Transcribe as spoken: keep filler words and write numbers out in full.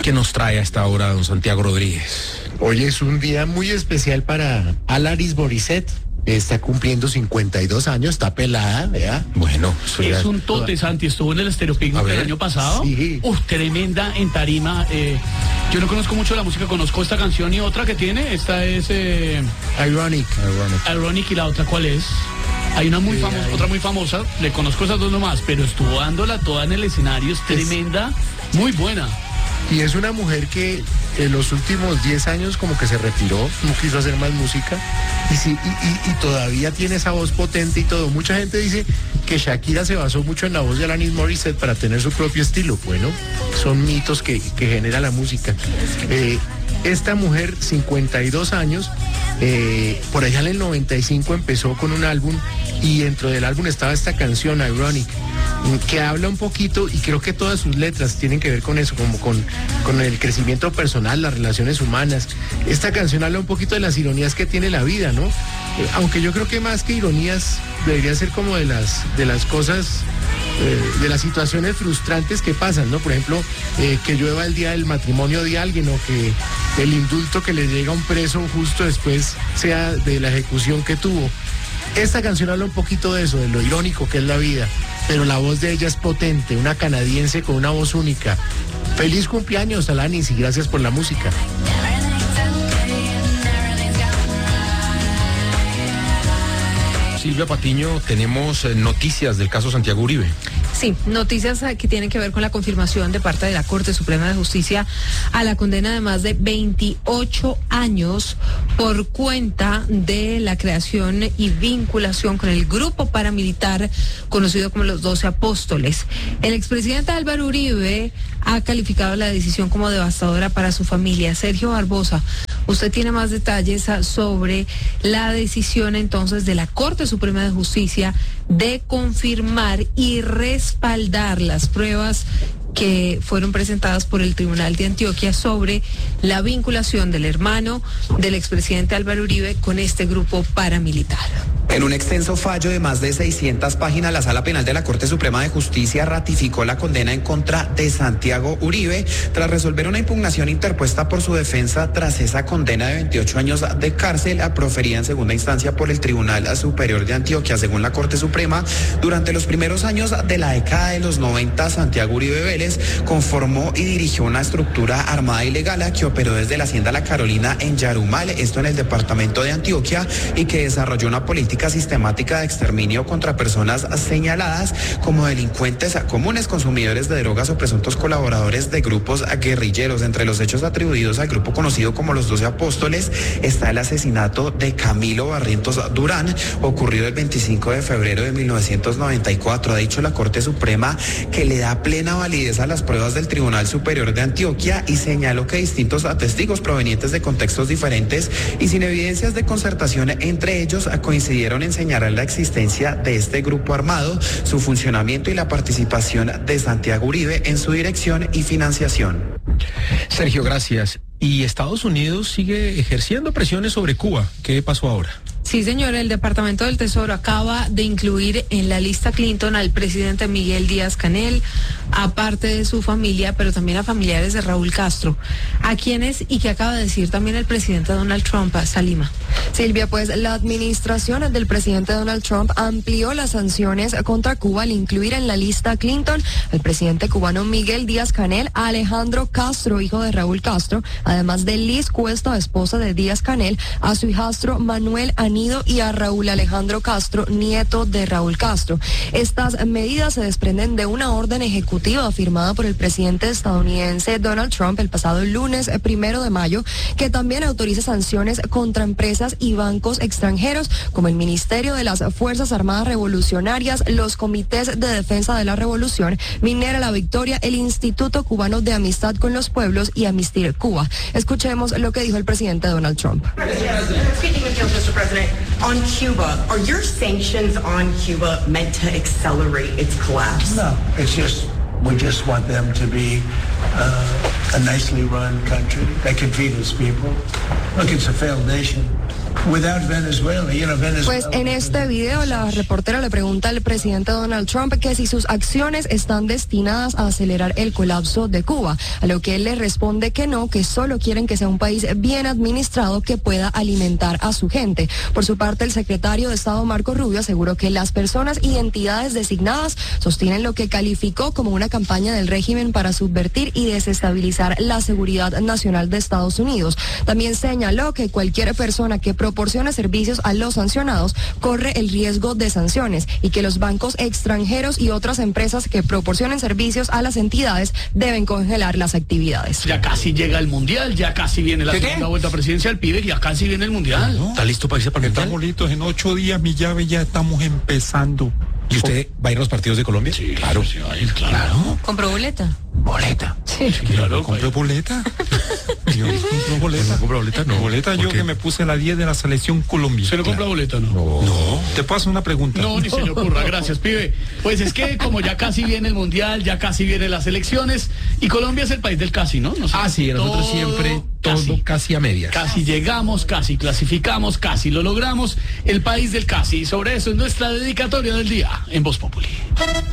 ¿Qué nos trae a esta hora don Santiago Rodríguez? Hoy es un día muy especial para Alanis Morissette. Está cumpliendo cincuenta y dos años, está pelada, ¿vea? Bueno, es un tote, Santi. Estuvo en el Estéreo Picnic el año pasado. Sí. Uf, tremenda en tarima. Eh, yo no conozco mucho la música, conozco esta canción y otra que tiene. Esta es eh, Ironic. Ironic. Ironic, y la otra, ¿cuál es? Hay una muy Sí, famosa, hay... otra muy famosa. Le conozco esas dos nomás, pero estuvo dándola toda en el escenario. Es tremenda, es... muy buena. Y es una mujer que en los últimos diez años como que se retiró, no quiso hacer más música y, sí, y, y, y todavía tiene esa voz potente y todo. Mucha gente dice que Shakira se basó mucho en la voz de Alanis Morissette para tener su propio estilo. Bueno, son mitos que, que genera la música. Eh, esta mujer, cincuenta y dos años, eh, por allá en el noventa y cinco empezó con un álbum y dentro del álbum estaba esta canción, Ironic, que habla un poquito, y creo que todas sus letras tienen que ver con eso, como con, con el crecimiento personal, las relaciones humanas. Esta canción habla un poquito de las ironías que tiene la vida, ¿no? Eh, aunque yo creo que más que ironías, debería ser como de las, de las cosas, eh, de las situaciones frustrantes que pasan, ¿no? Por ejemplo, eh, que llueva el día del matrimonio de alguien, o que el indulto que le llega a un preso justo después sea de la ejecución que tuvo. Esta canción habla un poquito de eso, de lo irónico que es la vida, pero la voz de ella es potente, una canadiense con una voz única. Feliz cumpleaños, Alanis, y gracias por la música. Silvia Patiño, tenemos noticias del caso Santiago Uribe. Sí, noticias que tienen que ver con la confirmación de parte de la Corte Suprema de Justicia a la condena de más de veintiocho años por cuenta de la creación y vinculación con el grupo paramilitar conocido como los Doce Apóstoles. El expresidente Álvaro Uribe ha calificado la decisión como devastadora para su familia. Sergio Barbosa, usted tiene más detalles sobre la decisión entonces de la Corte Suprema de Justicia de confirmar y respaldar las pruebas que fueron presentadas por el Tribunal de Antioquia sobre la vinculación del hermano del expresidente Álvaro Uribe con este grupo paramilitar. En un extenso fallo de más de seiscientas páginas, la Sala Penal de la Corte Suprema de Justicia ratificó la condena en contra de Santiago Uribe tras resolver una impugnación interpuesta por su defensa tras esa condena de veintiocho años de cárcel proferida en segunda instancia por el Tribunal Superior de Antioquia. Según la Corte Suprema, durante los primeros años de la década de los noventa, Santiago Uribe Vélez conformó y dirigió una estructura armada ilegal que operó desde la Hacienda La Carolina en Yarumal, esto en el departamento de Antioquia, y que desarrolló una política sistemática de exterminio contra personas señaladas como delincuentes comunes, consumidores de drogas o presuntos colaboradores de grupos guerrilleros. Entre los hechos atribuidos al grupo conocido como los Doce Apóstoles está el asesinato de Camilo Barrientos Durán, ocurrido el veinticinco de febrero de mil novecientos noventa y cuatro. Ha dicho la Corte Suprema que le da plena validez a las pruebas del Tribunal Superior de Antioquia y señaló que distintos testigos provenientes de contextos diferentes y sin evidencias de concertación entre ellos coincidieron en señalar la existencia de este grupo armado, su funcionamiento y la participación de Santiago Uribe en su dirección y financiación. Sergio, gracias. Y Estados Unidos sigue ejerciendo presiones sobre Cuba. ¿Qué pasó ahora? Sí, señor, el Departamento del Tesoro acaba de incluir en la lista Clinton al presidente Miguel Díaz-Canel, aparte de su familia, pero también a familiares de Raúl Castro. ¿A quienes y qué acaba de decir también el presidente Donald Trump, a Salima? Silvia, pues la administración del presidente Donald Trump amplió las sanciones contra Cuba al incluir en la lista Clinton al presidente cubano Miguel Díaz-Canel, a Alejandro Castro, hijo de Raúl Castro, además de Liz Cuesta, esposa de Díaz-Canel, a su hijastro Manuel Aníbal y a Raúl Alejandro Castro, nieto de Raúl Castro. Estas medidas se desprenden de una orden ejecutiva firmada por el presidente estadounidense Donald Trump el pasado lunes primero de mayo, que también autoriza sanciones contra empresas y bancos extranjeros como el Ministerio de las Fuerzas Armadas Revolucionarias, los Comités de Defensa de la Revolución, Minera La Victoria, el Instituto Cubano de Amistad con los Pueblos y Amnistia Cuba. Escuchemos lo que dijo el presidente Donald Trump. On Cuba, are your sanctions on Cuba meant to accelerate its collapse? No, it's just, we just want them to be uh, a nicely run country that can feed its people. Look, it's a failed nation. without Venezuela. You know, Venezuela. Pues en este video la reportera le pregunta al presidente Donald Trump que si sus acciones están destinadas a acelerar el colapso de Cuba, a lo que él le responde que no, que solo quieren que sea un país bien administrado que pueda alimentar a su gente. Por su parte, el secretario de Estado Marco Rubio aseguró que las personas y entidades designadas sostienen lo que calificó como una campaña del régimen para subvertir y desestabilizar la seguridad nacional de Estados Unidos. También señaló que cualquier persona que proporcione servicios a los sancionados corre el riesgo de sanciones y que los bancos extranjeros y otras empresas que proporcionen servicios a las entidades deben congelar las actividades. Ya casi llega el Mundial, ya casi viene la ¿Qué, segunda qué? vuelta presidencial, pibe, ya casi viene el Mundial. ¿Está listo para irse para el Mundial? Estamos listos, en ocho días, mi llave, ya estamos empezando. ¿Y usted va a ir a los partidos de Colombia? Sí, claro. Sí, ahí, claro. ¿Compró boleta? Boleta. Sí. Claro, ¿Compré boleta? Yo no compro boleta. ¿No compró boleta? No. Boleta ¿Por yo qué? que me puse la diez de la selección Colombia. ¿Se no compra boleta, no? No. Te paso una pregunta. No, ni se le ocurra, gracias, pibe. Pues es que como ya casi viene el Mundial, ya casi vienen las elecciones, y Colombia es el país del casi, ¿no? Nosotros Ah, sí, nosotros todo, siempre todo casi. casi a medias. Casi llegamos, casi clasificamos, casi lo logramos, el país del casi. Y sobre eso es nuestra dedicatoria del día en Voz Populi.